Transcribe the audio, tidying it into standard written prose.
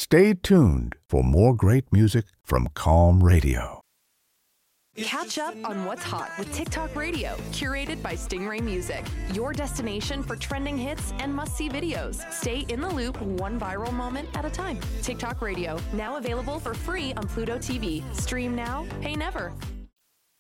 Stay tuned for more great music from Calm Radio. Catch up on what's hot with TikTok Radio, curated by Stingray Music. Your destination for trending hits and must-see videos. Stay in the loop, one viral moment at a time. TikTok Radio, now available for free on Pluto TV. Stream now, pay never.